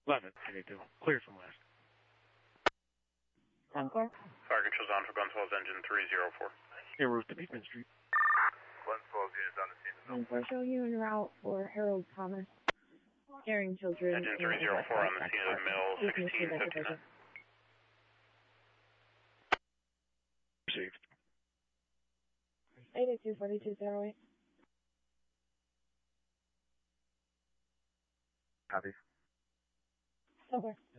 11, 1082. Clear from west. Encore. Fire control's on for Glenn 12's engine 304. En route to Beekman Street. Glenn 12 units on the scene. Encore. Show you en route for Harold Thomas. Scaring children. Engine 304 on the scene of the mill, 1659. Received. 882-4208. Copy. Okay.